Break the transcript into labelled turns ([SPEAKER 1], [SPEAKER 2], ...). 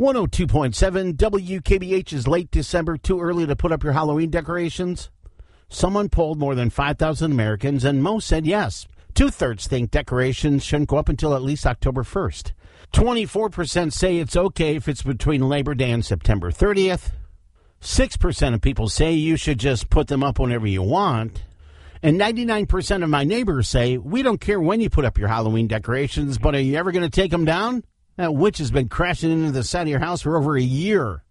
[SPEAKER 1] 102.7 WKBH is late December, too early to put up your Halloween decorations? Someone polled more than 5,000 Americans, and most said yes. Two-thirds think decorations shouldn't go up until at least October 1st. 24% say it's okay if it's between Labor Day and September 30th. 6% of people say you should just put them up whenever you want. And 99% of my neighbors say, we don't care when you put up your Halloween decorations, but are you ever going to take them down? That witch has been crashing into the side of your house for over a year.